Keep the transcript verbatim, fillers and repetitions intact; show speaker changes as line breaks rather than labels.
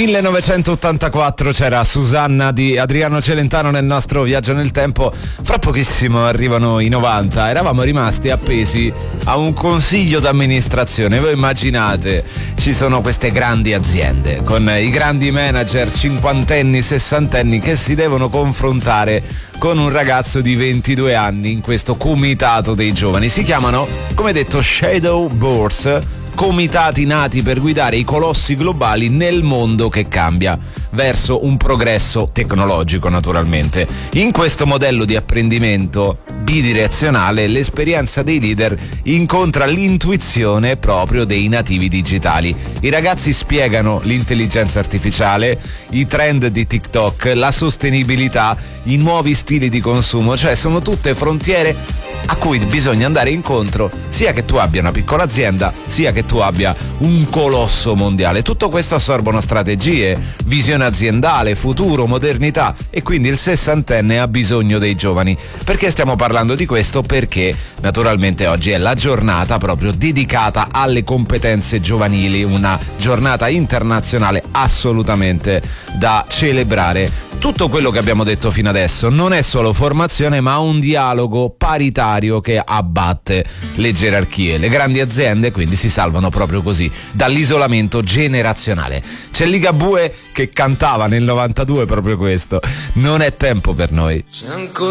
millenovecentottantaquattro c'era Susanna di Adriano Celentano nel nostro viaggio nel tempo. Fra pochissimo arrivano i novanta. Eravamo rimasti appesi a un consiglio d'amministrazione. Voi immaginate, ci sono queste grandi aziende con i grandi manager cinquantenni, sessantenni che si devono confrontare con un ragazzo di ventidue anni in questo comitato dei giovani. Si chiamano, come detto, Shadow Boards, comitati nati per guidare i colossi globali nel mondo che cambia verso un progresso tecnologico, naturalmente. In questo modello di apprendimento bidirezionale l'esperienza dei leader incontra l'intuizione proprio dei nativi digitali. I ragazzi spiegano l'intelligenza artificiale, i trend di TikTok, la sostenibilità, i nuovi stili di consumo, cioè sono tutte frontiere a cui bisogna andare incontro, sia che tu abbia una piccola azienda, sia che tu abbia un colosso mondiale. Tutto questo assorbono strategie, visione aziendale, futuro, modernità, e quindi il sessantenne ha bisogno dei giovani. Perché stiamo parlando di questo? Perché naturalmente oggi è la giornata proprio dedicata alle competenze giovanili, una giornata internazionale assolutamente da celebrare. Tutto quello che abbiamo detto fino adesso non è solo formazione, ma un dialogo paritario che abbatte le gerarchie. Le grandi aziende quindi si salvano proprio così dall'isolamento generazionale. C'è Ligabue che cantava nel novantadue proprio questo: non è tempo per noi.
C'è ancora